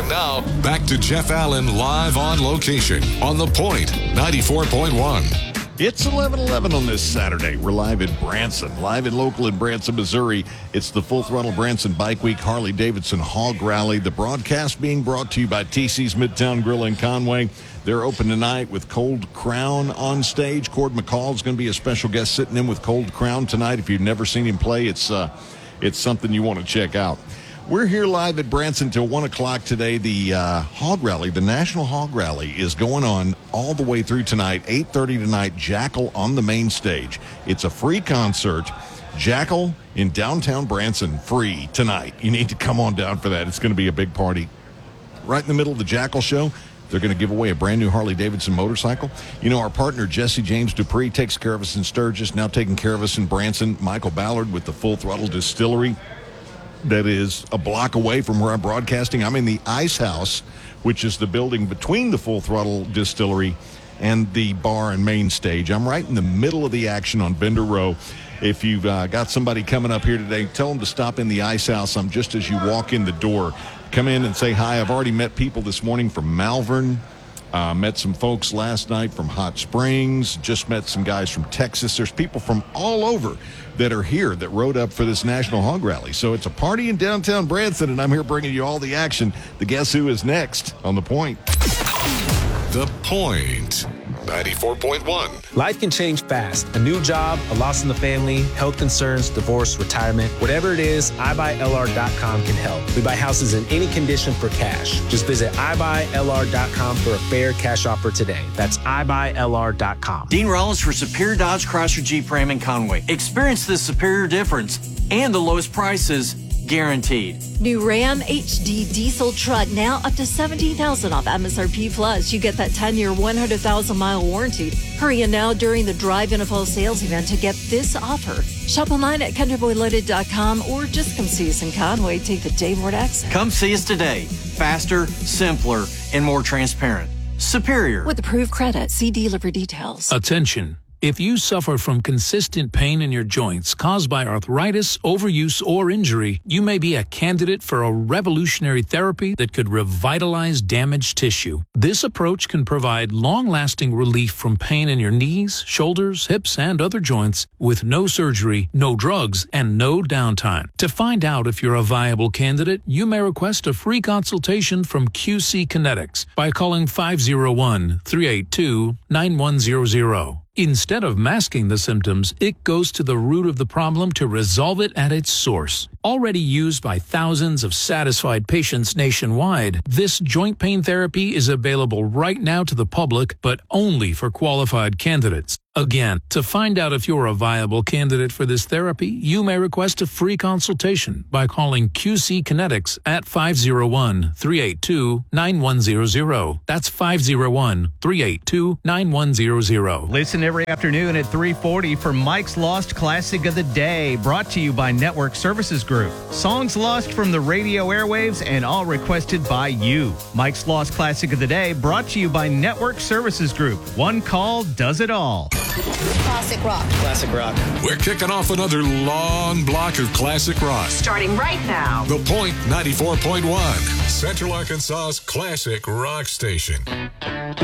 And now, back to Jeff Allen live on location on The Point 94.1. It's 11:11 on this Saturday. We're live in Branson, live and local in Branson, Missouri. It's the Full Throttle Branson Bike Week Harley-Davidson Hog Rally. The broadcast being brought to you by TC's Midtown Grill in Conway. They're open tonight with Cold Crown on stage. Cord McCall is going to be a special guest sitting in with Cold Crown tonight. If you've never seen him play, it's something you want to check out. We're here live at Branson till 1 o'clock today. The Hog Rally, the National Hog Rally, is going on all the way through tonight. 8:30 tonight, Jackal on the main stage. It's a free concert. Jackal in downtown Branson, free tonight. You need to come on down for that. It's going to be a big party. Right in the middle of the Jackal show, they're going to give away a brand new Harley-Davidson motorcycle. You know, our partner, Jesse James Dupree, takes care of us in Sturgis, now taking care of us in Branson. Michael Ballard with the Full Throttle Distillery. That is a block away from where I'm broadcasting. I'm in the Ice House, which is the building between the Full Throttle Distillery and the bar and main stage. I'm right in the middle of the action on Bender Row. If you've got somebody coming up here today, tell them to stop in the Ice House. I'm just as you walk in the door. Come in and say hi. I've already met people this morning from Malvern. Met some folks last night from Hot Springs. Just met some guys from Texas. There's people from all over that are here that rode up for this National Hog Rally. So it's a party in downtown Branson, and I'm here bringing you all the action. The Guess Who is next on The Point. The Point 94.1. Life can change fast. A new job, a loss in the family, health concerns, divorce, retirement. Whatever it is, iBuyLR.com can help. We buy houses in any condition for cash. Just visit iBuyLR.com for a fair cash offer today. That's iBuyLR.com. Dean Rollins for Superior Dodge Chrysler Jeep Ram in Conway. Experience the superior difference and the lowest prices guaranteed. New Ram HD diesel truck now up to $17,000 off MSRP plus. You get that 10-year, 100,000-mile warranty. Hurry in now during the Drive NFL sales event to get this offer. Shop online at countryboyloaded.com or just come see us in Conway. Take the Dave Ward exit. Come see us today. Faster, simpler, and more transparent. Superior. With approved credit. See dealer for details. Attention. If you suffer from consistent pain in your joints caused by arthritis, overuse, or injury, you may be a candidate for a revolutionary therapy that could revitalize damaged tissue. This approach can provide long-lasting relief from pain in your knees, shoulders, hips, and other joints with no surgery, no drugs, and no downtime. To find out if you're a viable candidate, you may request a free consultation from QC Kinetics by calling 501-382-9100. Instead of masking the symptoms, it goes to the root of the problem to resolve it at its source. Already used by thousands of satisfied patients nationwide, this joint pain therapy is available right now to the public, but only for qualified candidates. Again, to find out if you're a viable candidate for this therapy, you may request a free consultation by calling QC Kinetics at 501-382-9100. That's 501-382-9100. Listen every afternoon at 3:40 for Mike's Lost Classic of the Day, brought to you by Network Services Group. Songs lost from the radio airwaves and all requested by you. Mike's Lost Classic of the Day, brought to you by Network Services Group. One call does it all. Classic rock. Classic rock. We're kicking off another long block of classic rock. Starting right now. The Point 94.1, Central Arkansas's classic rock station.